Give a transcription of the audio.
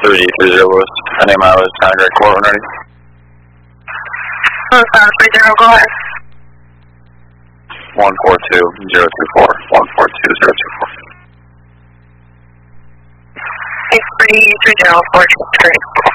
330 Lewis, any mileage, Town Great Court when ready. 30, go ahead. 142024, 142024. 330, 423.